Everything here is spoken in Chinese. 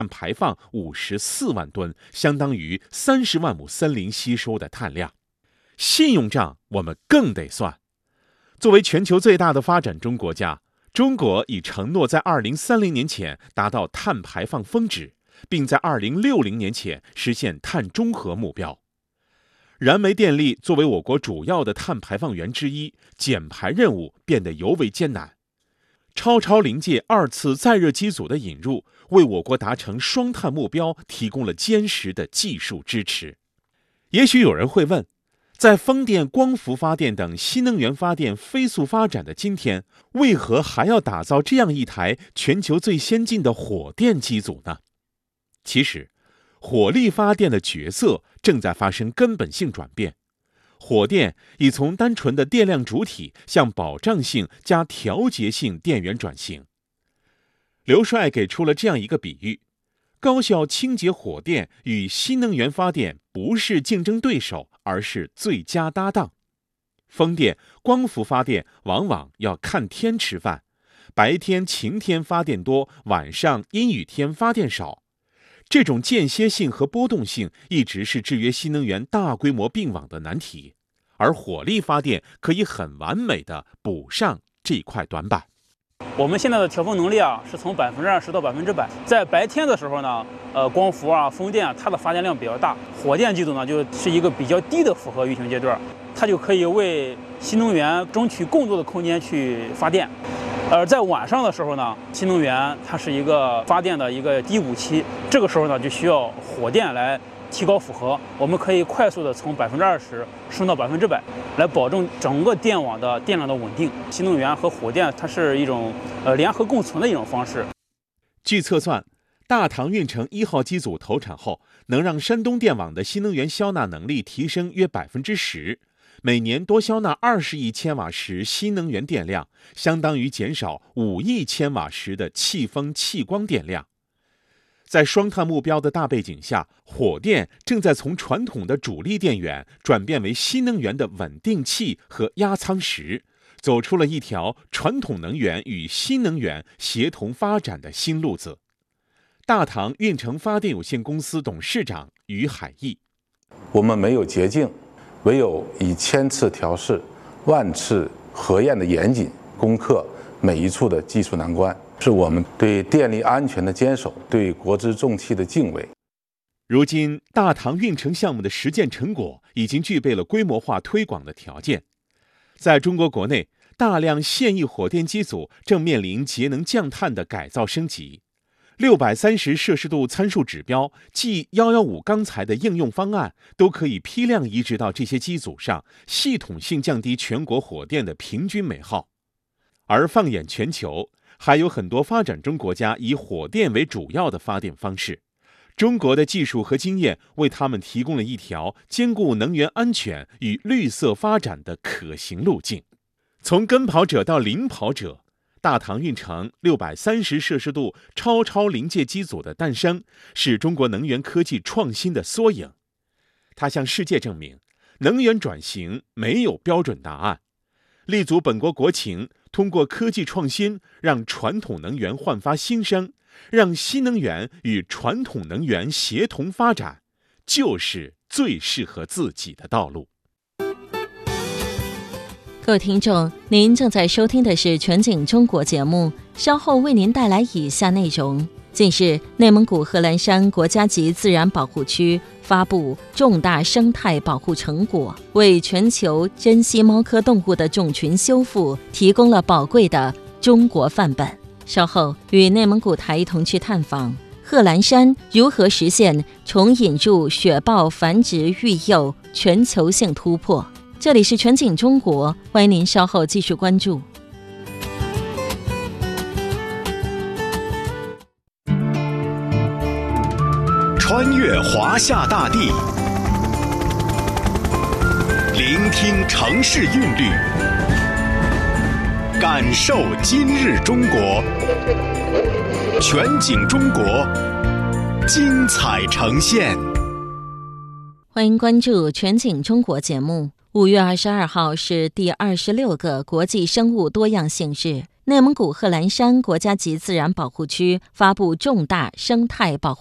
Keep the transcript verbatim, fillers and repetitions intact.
碳排放五十四万吨，相当于三十万亩森林吸收的碳量。信用账我们更得算。作为全球最大的发展中国家，中国已承诺在二零三零年前达到碳排放峰值，并在二零六零年前实现碳中和目标。燃煤电力作为我国主要的碳排放源之一，减排任务变得尤为艰难。超超临界二次再热机组的引入，为我国达成双碳目标提供了坚实的技术支持。也许有人会问，在风电、光伏发电等新能源发电飞速发展的今天，为何还要打造这样一台全球最先进的火电机组呢？其实，火力发电的角色正在发生根本性转变。火电已从单纯的电量主体向保障性加调节性电源转型。刘帅给出了这样一个比喻：高效清洁火电与新能源发电不是竞争对手，而是最佳搭档。风电、光伏发电往往要看天吃饭，白天晴天发电多，晚上阴雨天发电少。这种间歇性和波动性一直是制约新能源大规模并网的难题，而火力发电可以很完美地补上这块短板。 我们现在的调峰能力啊，是从百分之二十到百分之百。在白天的时候呢，呃，光伏啊、风电啊，它的发电量比较大；火电机组呢，就是一个比较低的负荷运行阶段，它就可以为新能源争取更多的空间去发电。而在晚上的时候呢，新能源它是一个发电的一个低谷期，这个时候呢，就需要火电来提高负荷，我们可以快速的从百分之二十升到百分之百，来保证整个电网的电量的稳定。新能源和火电它是一种呃联合共存的一种方式。 据测算，大唐运城一号机组投产后，能让山东电网的新能源消纳能力提升约百分之十，每年多消纳二十亿千瓦时新能源电量，相当于减少五亿千瓦时的气风气光电量。在双碳目标的大背景下，火电正在从传统的主力电源转变为新能源的稳定器和压舱石，走出了一条传统能源与新能源协同发展的新路子。大唐运城发电有限公司董事长于海义： 我们没有捷径，唯有以千次调试、万次核验的严谨攻克每一处的技术难关，是我们对电力安全的坚守，对国之重器的敬畏。 如今，大唐运城项目的实践成果已经具备了规模化推广的条件。在中国国内，大量现役火电机组正面临节能降碳的改造升级。六百三十摄氏度参数指标即一一五钢材的应用方案都可以批量移植到这些机组上，系统性降低全国火电的平均煤耗。而放眼全球，还有很多发展中国家以火电为主要的发电方式，中国的技术和经验为他们提供了一条兼顾能源安全与绿色发展的可行路径。从跟跑者到领跑者，大唐运城六百三十摄氏度超超临界机组的诞生，是中国能源科技创新的缩影。它向世界证明，能源转型没有标准答案。立足本国国情，通过科技创新，让传统能源焕发新生，让新能源与传统能源协同发展，就是最适合自己的道路。 各位听众，您正在收听的是全景中国节目，稍后为您带来以下内容。近日，内蒙古贺兰山国家级自然保护区发布重大生态保护成果，为全球珍稀猫科动物的种群修复提供了宝贵的中国范本。稍后与内蒙古台一同去探访贺兰山如何实现重引入雪豹繁殖育幼全球性突破。这里是全景中国，欢迎您稍后继续关注。 穿越华夏大地，聆听城市韵律，感受今日中国。全景中国，精彩呈现。 欢迎关注全景中国节目。五月二十二号是第二十六个国际生物多样性日， 内蒙古贺兰山国家级自然保护区发布重大生态保护